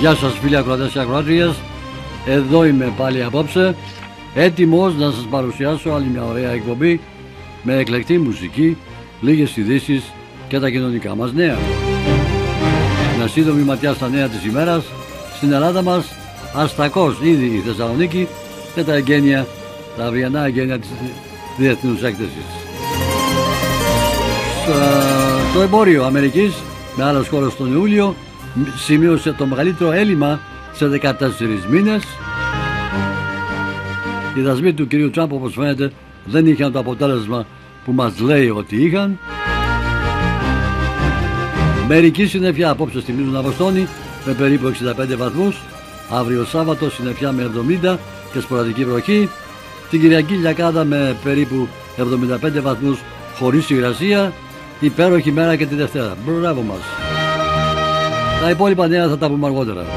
Γεια σας φίλοι ακροατές και ακροάτριες. Εδώ είμαι πάλι απόψε, έτοιμος να σας παρουσιάσω άλλη μια ωραία εκπομπή με εκλεκτή μουσική, λίγες ειδήσεις και τα κοινωνικά μας νέα. Μια σύντομη ματιά στα νέα της ημέρας. Στην Ελλάδα μας αστακώς ήδη η Θεσσαλονίκη και τα εγγένεια, τα αυριανά εγγένεια της διεθνούς έκθεσης. Το εμπόριο Αμερικής με άλλες χώρες τον Ιούλιο σημείωσε το μεγαλύτερο έλλειμμα σε 14 μήνες. Οι δασμοί του κυρίου Τραμπ, όπως φαίνεται, δεν είχαν το αποτέλεσμα που μας λέει ότι είχαν. Μερική συννεφιά απόψε θυμίζουν Αποστόλη με περίπου 65 βαθμούς. Αύριο Σάββατο συννεφιά με 70 και σποραδική βροχή. Την Κυριακή λιακάδα με περίπου 75 βαθμούς χωρίς υγρασία. Υπέροχη μέρα και τη Δευτέρα. Μπράβο μας. Τα υπόλοιπα νέα θα τα πούμε αργότερα.